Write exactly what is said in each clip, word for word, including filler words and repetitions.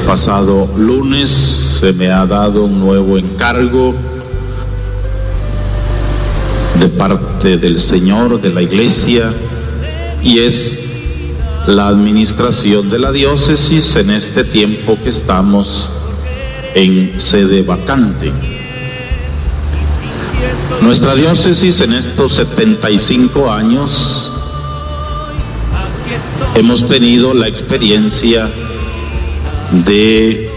pasado lunes se me ha dado un nuevo encargo de parte del Señor, de la Iglesia, y es la administración de la diócesis en este tiempo que estamos en sede vacante. Nuestra diócesis en estos setenta y cinco años hemos tenido la experiencia de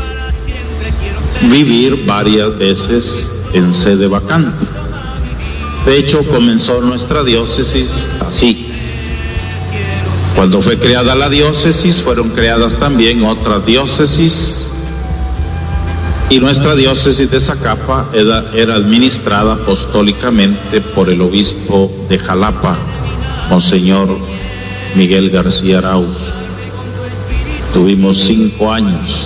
vivir varias veces en sede vacante. De hecho, comenzó nuestra diócesis así. Cuando fue creada la diócesis, fueron creadas también otras diócesis, y nuestra diócesis de Zacapa era, era administrada apostólicamente por el obispo de Jalapa, Monseñor Miguel García Arauz. Tuvimos cinco años.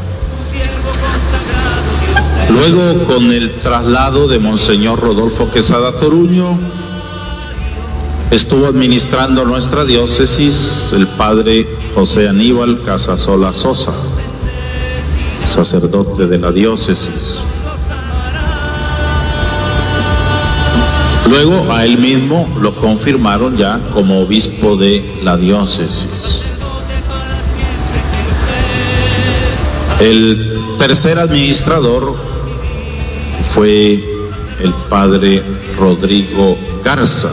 Luego, con el traslado de Monseñor Rodolfo Quesada Toruño, estuvo administrando nuestra diócesis el padre José Aníbal Casasola Sosa, sacerdote de la diócesis. Luego a él mismo lo confirmaron ya como obispo de la diócesis. El tercer administrador fue el padre Rodrigo Garza,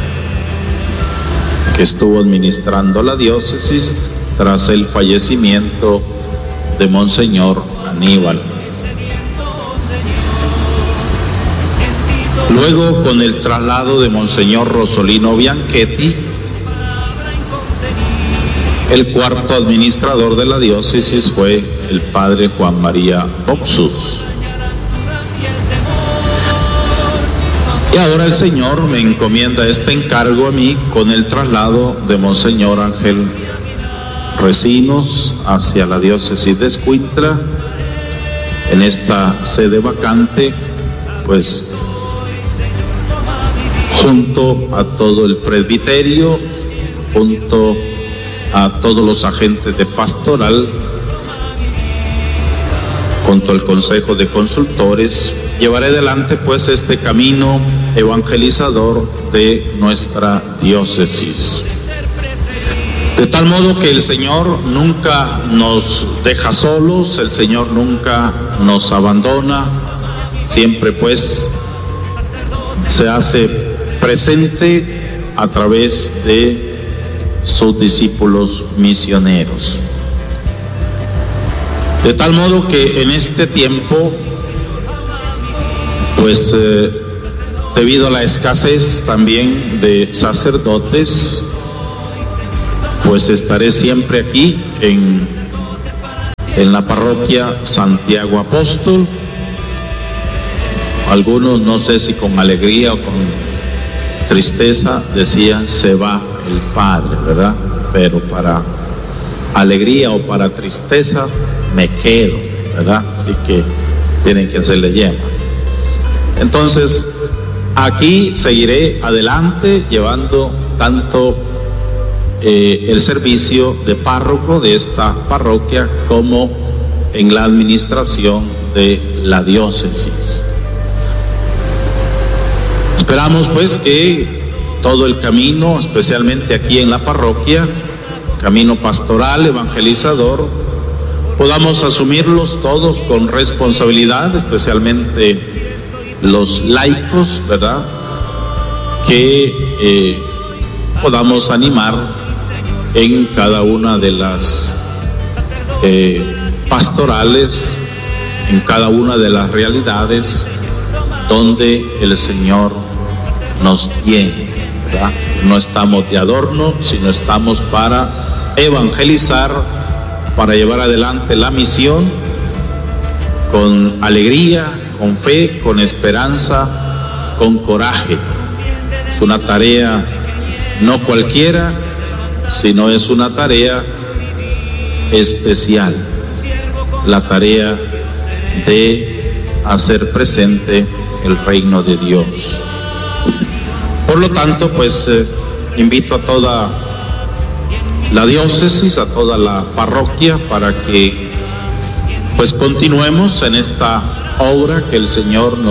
que estuvo administrando la diócesis tras el fallecimiento de Monseñor Aníbal. Luego, con el traslado de Monseñor Rosolino Bianchetti, el cuarto administrador de la diócesis fue el padre Juan María Boxus. Y ahora el Señor me encomienda este encargo a mí con el traslado de Monseñor Ángel Recinos hacia la diócesis de Escuintla, en esta sede vacante, pues junto a todo el presbiterio, junto a todos los agentes de pastoral, junto al Consejo de Consultores, llevaré adelante pues este camino evangelizador de nuestra diócesis. De tal modo que el Señor nunca nos deja solos, el Señor nunca nos abandona, siempre pues se hace presente a través de sus discípulos misioneros. De tal modo que en este tiempo, pues eh, debido a la escasez también de sacerdotes, pues estaré siempre aquí en, en la parroquia Santiago Apóstol. Algunos, no sé si con alegría o con tristeza, decían se va el Padre, ¿verdad? Pero para alegría o para tristeza me quedo, ¿verdad? Así que tienen que hacerle yemas. Entonces, aquí seguiré adelante llevando tanto eh, el servicio de párroco de esta parroquia como en la administración de la diócesis. Esperamos pues que todo el camino, especialmente aquí en la parroquia, camino pastoral, evangelizador, podamos asumirlos todos con responsabilidad, especialmente los laicos, ¿verdad? Que eh, podamos animar en cada una de las eh, pastorales, en cada una de las realidades donde el Señor nos tiene, ¿verdad? No estamos de adorno, sino estamos para evangelizar, para llevar adelante la misión con alegría, con fe, con esperanza, con coraje. Es una tarea no cualquiera, sino es una tarea especial, la tarea de hacer presente el reino de Dios. Por lo tanto, pues eh, invito a toda la diócesis, a toda la parroquia, para que pues continuemos en esta obra que el Señor nos